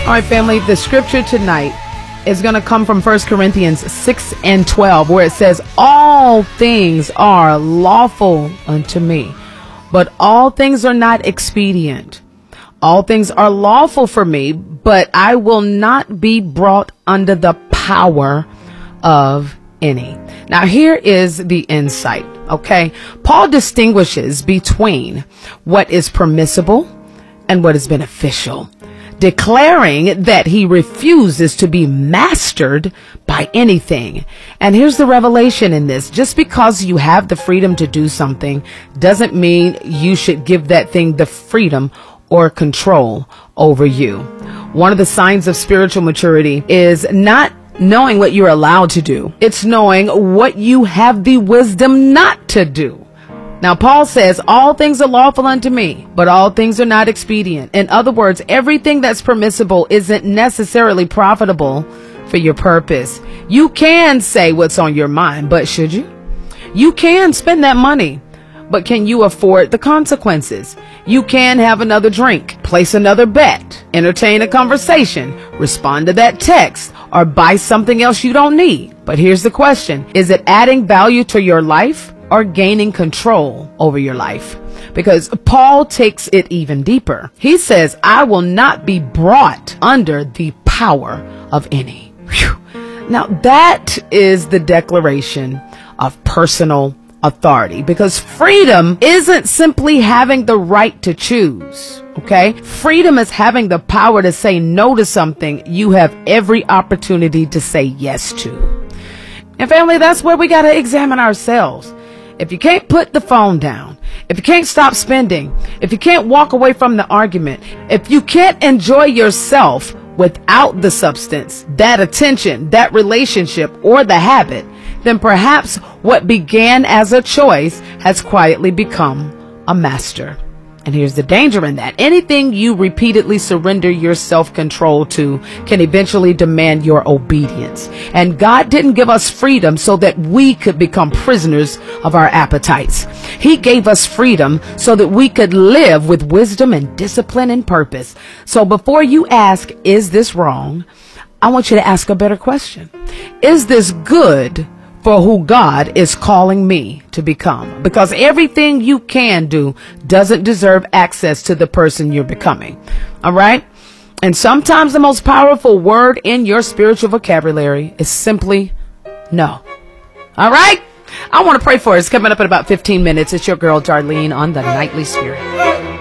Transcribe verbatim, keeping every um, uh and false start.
All right, family, the scripture tonight is going to come from First Corinthians six and twelve, where it says, all things are lawful unto me, but all things are not expedient. All things are lawful for me, but I will not be brought under the power of any. Now, here is the insight. Okay. Paul distinguishes between what is permissible and what is beneficial, declaring that he refuses to be mastered by anything. And here's the revelation in this. Just because you have the freedom to do something doesn't mean you should give that thing the freedom or control over you. One of the signs of spiritual maturity is not knowing what you're allowed to do. It's knowing what you have the wisdom not to do. Now, Paul says, all things are lawful unto me, but all things are not expedient. In other words, everything that's permissible isn't necessarily profitable for your purpose. You can say what's on your mind, but should you? You can spend that money, but can you afford the consequences? You can have another drink, place another bet, entertain a conversation, respond to that text, or buy something else you don't need. But here's the question. Is it adding value to your life or gaining control over your life? Because Paul takes it even deeper. He says, I will not be brought under the power of any. Whew. Now, that is the declaration of personal authority, because freedom isn't simply having the right to choose. Okay. Freedom is having the power to say no to something you have every opportunity to say yes to. And family, that's where we got to examine ourselves. If you can't put the phone down, if you can't stop spending, if you can't walk away from the argument, if you can't enjoy yourself without the substance, that attention, that relationship, or the habit, then perhaps what began as a choice has quietly become a master. And here's the danger in that. Anything you repeatedly surrender your self-control to can eventually demand your obedience. And God didn't give us freedom so that we could become prisoners of our appetites. He gave us freedom so that we could live with wisdom and discipline and purpose. So before you ask, is this wrong? I want you to ask a better question. Is this good for who God is calling me to become? Because everything you can do doesn't deserve access to the person you're becoming. All right. And sometimes the most powerful word in your spiritual vocabulary is simply no. All right. I want to pray for us. Coming up in about fifteen minutes. It's your girl, Darlene, on the Nightly Spirit.